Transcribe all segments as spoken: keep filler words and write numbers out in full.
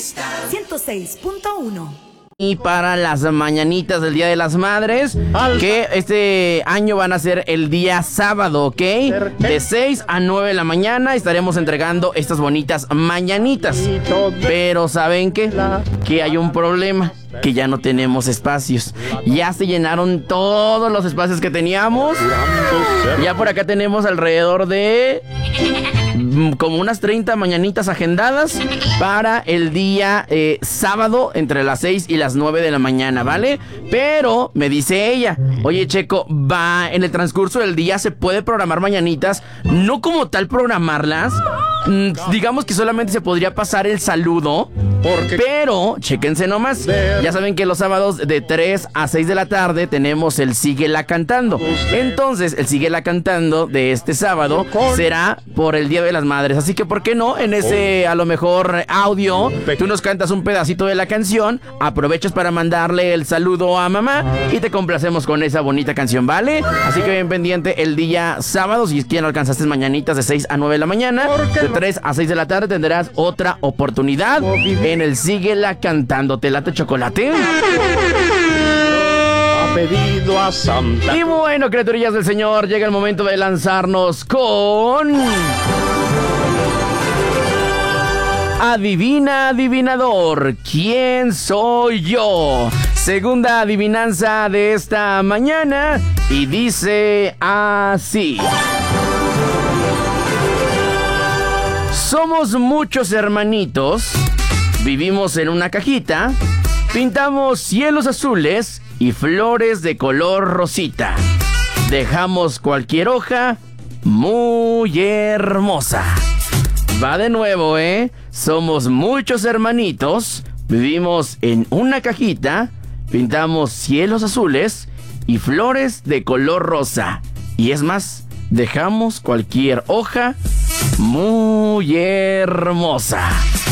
ciento seis punto uno. Y para las mañanitas del Día de las Madres, que este año van a ser el día sábado, ¿ok? De seis a nueve de la mañana estaremos entregando estas bonitas mañanitas. Pero ¿saben qué? Que hay un problema, que ya no tenemos espacios. Ya se llenaron todos los espacios que teníamos. Ya por acá tenemos alrededor de como unas treinta mañanitas agendadas para el día eh, sábado entre las seis y las nueve de la mañana, ¿vale? Pero me dice ella, oye Checo, va en el transcurso del día se puede programar mañanitas, no como tal programarlas, mm, digamos que solamente se podría pasar el saludo, pero chéquense nomás, ya saben que los sábados de tres a seis de la tarde tenemos el Síguela Cantando. Entonces el Síguela Cantando de este sábado será por el Día de las Madres, así que ¿por qué no? En ese a lo mejor audio tú nos cantas un pedacito de la canción, aprovechas para mandarle el saludo a mamá y te complacemos con esa bonita canción, ¿vale? Así que bien pendiente el día sábado, si es que ya no alcanzaste mañanitas de seis a nueve de la mañana, de tres a seis de la tarde tendrás otra oportunidad en el Síguela Cantando. ¿Te late, chocolate? Ha pedido a Santa. Y bueno, criaturillas del Señor, llega el momento de lanzarnos con Adivina, adivinador, ¿quién soy yo? Segunda adivinanza de esta mañana y dice así. Somos muchos hermanitos, vivimos en una cajita, pintamos cielos azules y flores de color rosita. Dejamos cualquier hoja muy hermosa. Va de nuevo, ¿eh? Somos muchos hermanitos, vivimos en una cajita, pintamos cielos azules y flores de color rosa. Y es más, dejamos cualquier hoja muy hermosa.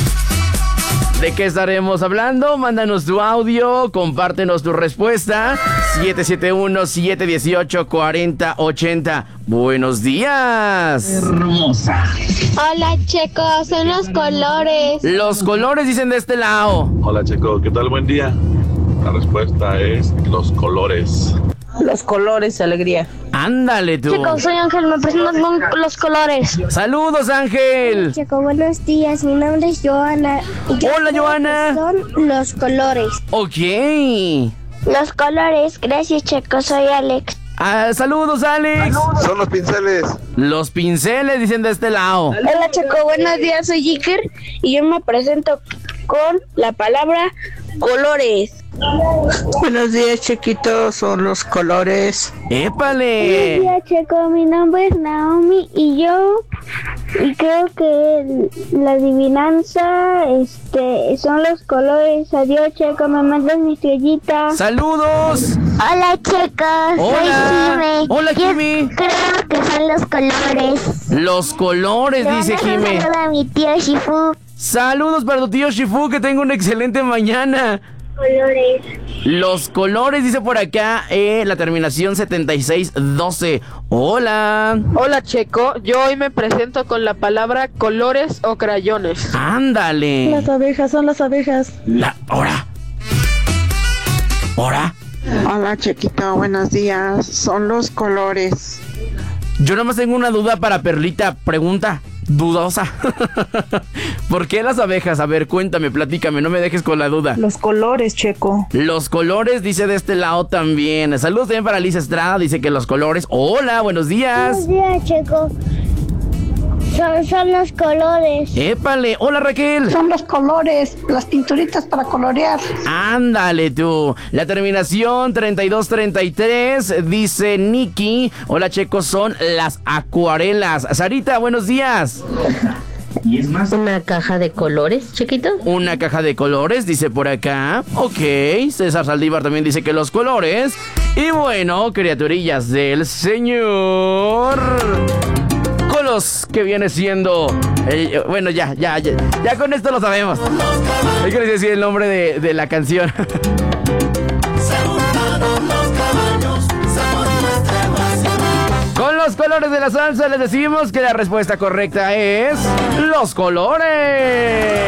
¿De qué estaremos hablando? Mándanos tu audio, compártenos tu respuesta. siete siete uno, siete uno ocho, cuatro cero ocho cero. Buenos días. Hermosa. Hola, Checo, son los colores. Los colores dicen de este lado. Hola, Checo, ¿qué tal? Buen día. La respuesta es los colores. Los colores, alegría. Ándale tú. Chicos, soy Ángel, me presento con los colores. Saludos, Ángel. Chicos, buenos días, mi nombre es Joana. Y yo Hola, Joana. Son los colores. Ok. Los colores, gracias, Checo, soy Alex. Ah, saludos, Alex. Son los pinceles. Los pinceles dicen de este lado. Hola, Checo, buenos días, soy Iker y yo me presento con la palabra colores. Buenos días, chiquitos, son los colores. ¡Épale! Buenos días, Checo, mi nombre es Naomi y yo y creo que el- la adivinanza este son los colores. Adiós, Checo, me mandas mi estrellita. ¡Saludos! Hola, chicos, Hola. soy Jime. Hola, Yo Jime. creo que son los colores. Los colores, Le dice mando un Jime. saludo a mi tío Shifu. Saludos para tu tío Shifu, que tenga una excelente mañana. Colores. Los colores, dice por acá, eh, la terminación setenta y seis doce. Hola. Hola, Checo, yo hoy me presento con la palabra colores o crayones. Ándale. Las abejas, son las abejas. La, ahora. Ahora. Hola, Chequito, buenos días. Son los colores. Yo nomás tengo una duda para Perlita. Pregunta dudosa. ¿Por qué las abejas? A ver, cuéntame, platícame, no me dejes con la duda. Los colores, Checo. Los colores, dice de este lado también. Saludos también para Liz Estrada, dice que los colores. Hola, buenos días. Buenos días, Checo. Son, son los colores. Épale, hola Raquel. Son los colores, las pinturitas para colorear. Ándale tú. La terminación treinta y dos treinta y tres, dice Nikki. Hola Checo, son las acuarelas. Sarita, buenos días. Y es más, ¿Una caja de colores, chiquito? una caja de colores, dice por acá. Ok, César Saldívar también dice que los colores. Y bueno, criaturillas del Señor, con los que viene siendo eh, bueno, ya, ya, ya, ya con esto lo sabemos. Hay que decir el nombre de, de la canción. Con los colores de la salsa les decimos que la respuesta correcta es los colores.